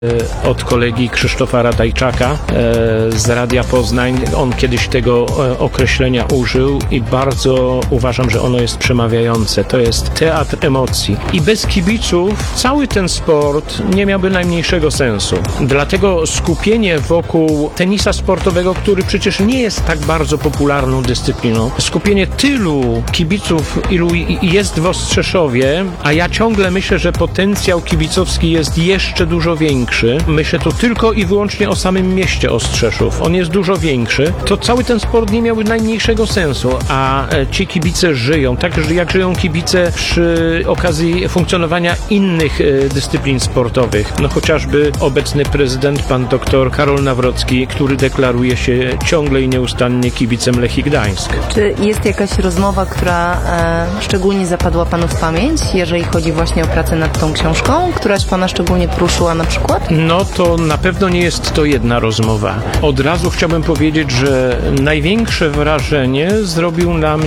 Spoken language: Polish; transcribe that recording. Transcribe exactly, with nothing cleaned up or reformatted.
od kolegi Krzysztofa Radajczaka z Radia Poznań. On kiedyś tego określenia użył i bardzo uważam, że ono jest przemawiające. To jest teatr emocji. I bez kibiców cały ten sport nie miałby najmniejszego sensu. Dlatego skupienie wokół tenisa sportowego, który przecież nie jest tak bardzo popularną dyscypliną, skupienie tylu kibiców, ilu jest w Ostrzeszowie, a ja ciągle myślę, że potencjał kibicowski jest jeszcze dużo większy. Myślę tu tylko i wyłącznie o samym mieście Ostrzeszów. On jest dużo większy. To cały ten sport nie miałby najmniejszego sensu, a ci kibice żyją, tak jak żyją kibice przy okazji funkcjonowania innych dyscyplin sportowych. No chociażby obecny prezydent, pan doktor Karol Nawrocki, który deklaruje się ciągle i nieustannie kibicem Lechii Gdańsk. Czy jest jakaś rozmowa, która e, szczególnie zapadła panu w pamięć, jeżeli chodzi właśnie o pracę nad tą książką? Któraś pana szczególnie poruszyła na przykład? No to na pewno nie jest to jedna rozmowa. Od razu chciałbym powiedzieć, że największe wrażenie zrobił na mnie